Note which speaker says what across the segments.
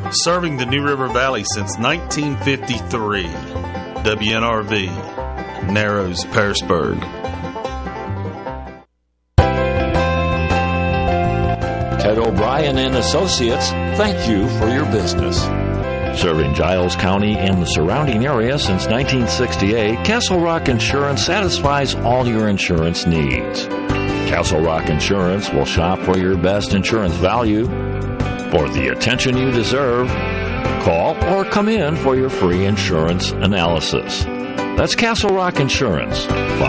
Speaker 1: serving the New River Valley since 1953. WNRV, Narrows, Pearisburg.
Speaker 2: Ted O'Brien and Associates, thank you for your business. Serving Giles County and the surrounding area since 1968, Castle Rock Insurance satisfies all your insurance needs. Castle Rock Insurance will shop for your best insurance value. For the attention you deserve, call or come in for your free insurance analysis. That's Castle Rock Insurance,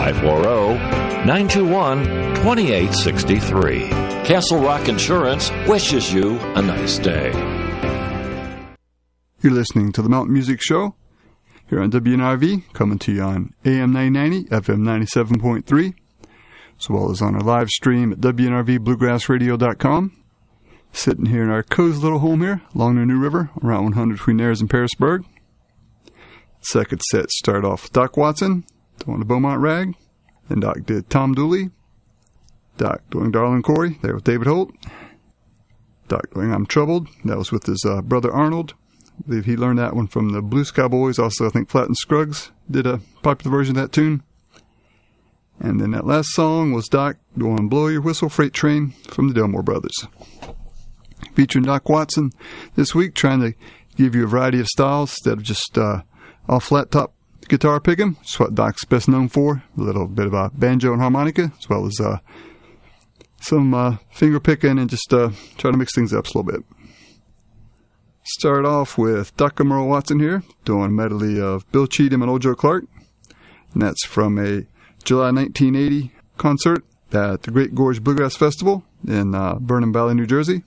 Speaker 2: 540-921-2863. Castle Rock Insurance wishes you a nice day.
Speaker 3: You're listening to the Mountain Music Show here on WNRV, coming to you on AM 990, FM 97.3, as well as on our live stream at WNRVBluegrassRadio.com. Sitting here in our cozy little home here along the New River, around 100 between Narrows and Pearisburg. Second set started off with Doc Watson doing the Beaumont Rag. Then Doc did Tom Dooley. Doc doing Darlin' Corey, there with David Holt. Doc doing I'm Troubled, that was with his brother Arnold. I believe he learned that one from the Blues Cowboys. Also, I think Flatt and Scruggs did a popular version of that tune. And then that last song was Doc doing Blow Your Whistle Freight Train from the Delmore Brothers. Featuring Doc Watson this week, trying to give you a variety of styles instead of just all flat top guitar picking. That's what Doc's best known for. A little bit of banjo and harmonica, as well as some finger picking, and just try to mix things up a little bit. Start off with Doc and Merle Watson here, doing a medley of Bill Cheatham and Old Joe Clark. And that's from a July 1980 concert at the Great Gorge Bluegrass Festival in Burnham Valley, New Jersey.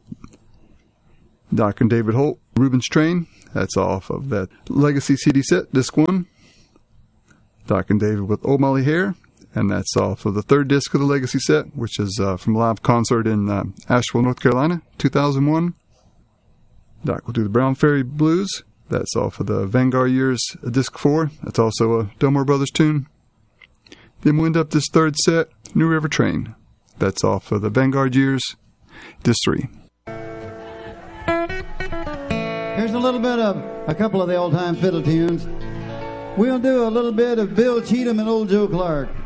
Speaker 3: Doc and David Holt, Reuben's Train. That's off of that Legacy CD set, disc 1. Doc and David with Old Molly Hair. And that's off of the third disc of the Legacy set, which is from a live concert in Asheville, North Carolina, 2001. Doc will do the Brown Ferry Blues. That's off of the Vanguard Years, disc 4. That's also a Delmore Brothers tune. Then we'll end up this third set, New River Train. That's off of the Vanguard Years, disc 3.
Speaker 4: Here's a little bit of a couple of the old-time fiddle tunes. We'll do a little bit of Bill Cheatham and Old Joe Clark.